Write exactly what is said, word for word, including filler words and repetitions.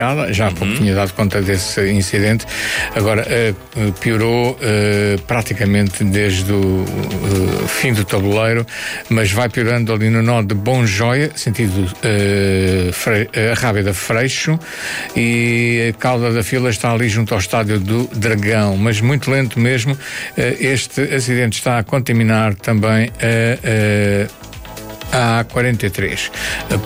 Já há pouco uhum. tinha dado conta desse incidente. Agora uh, piorou uh, praticamente desde o uh, fim do tabuleiro, mas vai piorando ali no nó de Bom Joia, sentido uh, Fre- uh, Rábida Freixo, e a cauda da fila está ali junto ao estádio do Dragão, mas muito lento mesmo. Uh, este acidente está a contaminar também a, a, a A quarenta e três.